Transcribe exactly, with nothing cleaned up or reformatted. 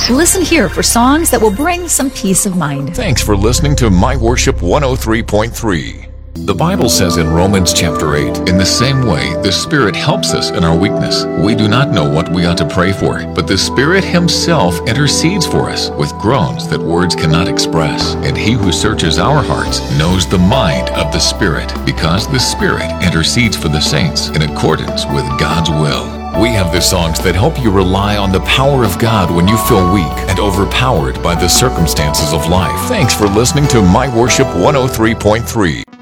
Listen here for songs that will bring some peace of mind. Thanks for listening to My Worship one oh three point three. The Bible says in Romans chapter eight, in the same way, the Spirit helps us in our weakness. We do not know what we ought to pray for, but the Spirit Himself intercedes for us with groans that words cannot express. And He who searches our hearts knows the mind of the Spirit, because the Spirit intercedes for the saints in accordance with God's will. We have the songs that help you rely on the power of God when you feel weak and overpowered by the circumstances of life. Thanks for listening to My Worship one oh three point three.